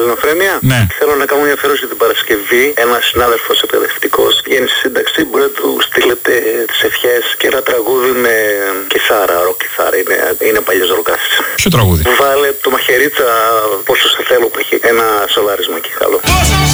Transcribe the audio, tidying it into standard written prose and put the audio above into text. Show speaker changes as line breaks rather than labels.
Ελληνοφρένεια.
Ναι.
Θέλω να κάνω μια αφιέρωση την Παρασκευή. Ένας συνάδελφος εκπαιδευτικός βγαίνει στη σύνταξη. Μπορεί να του στείλετε τις ευχές και ένα τραγούδι με κιθάρα, ροκιθάρα. Είναι παλιός ροκάς.
Ποιο τραγούδι?
Βάλε το Μαχαιρίτσα, πόσο σε θέλω, που έχει ένα σολάρισμα εκεί. Καλό.